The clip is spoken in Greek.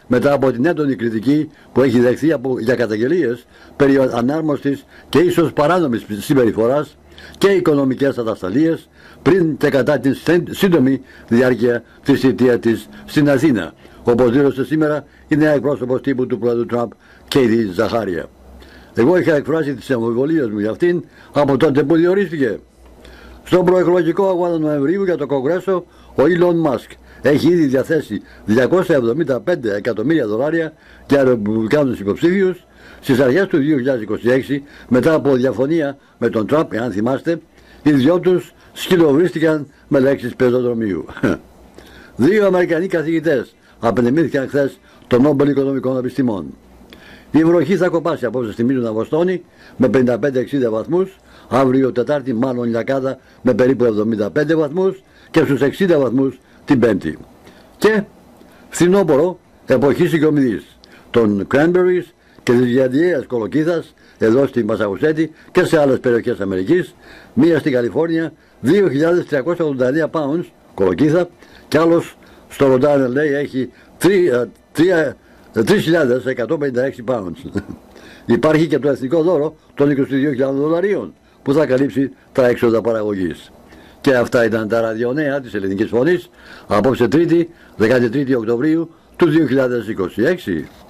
μετά από την έντονη κριτική που έχει δεχθεί για καταγγελίες περί ανάρμοστης και ίσως παράνομης συμπεριφοράς και οικονομικές ατασταλίες πριν και κατά την σύντομη διάρκεια της θητείας της στην Αθήνα, όπως δήλωσε σήμερα η νέα εκπρόσωπος τύπου του πρόεδρου Τραμπ, Κέιτι Ζαχάρια. Εγώ είχα εκφράσει τις αμφιβολίες μου για αυτήν από τότε που διορίστηκε. Στον προεκλογικό αγώνα Νοεμβρίου για το Κογκρέσο, ο Elon Musk έχει ήδη διαθέσει $275 εκατομμύρια για ρεπουμπλικάνους υποψήφιους στις αρχές του 2026, μετά από διαφωνία με τον Τραμπ, εάν θυμάστε. Οι δυο τους σκυλοβρίστηκαν με λέξεις πεζοδρομίου. Δύο Αμερικανοί καθηγητές απενεμήθηκαν χθες το Νόμπελ Οικονομικών Επιστημών. Η βροχή θα κοπάσει απόψε στη Μίζωνα Βοστόνη με 55-60 βαθμούς, αύριο Τετάρτη μάλλον λιακάδα με περίπου 75 βαθμούς και στους 60 βαθμούς την Πέμπτη. Και φθινόπωρο εποχή συγκομιδής των cranberries και της γιαδιαίας κολοκύθας εδώ στην Μασαχουσέτη και σε άλλες περιοχές Αμερικής, μία στην Καλιφόρνια 2.389 pounds κολοκύθα και άλλος στο Ροντάν λέει έχει 3.156 pounds. Υπάρχει και το εθνικό δώρο των $22.000 που θα καλύψει τα έξοδα παραγωγής. Και αυτά ήταν τα ραδιονέα της Ελληνικής Φωνής απόψε Τρίτη, 13 Οκτωβρίου του 2026.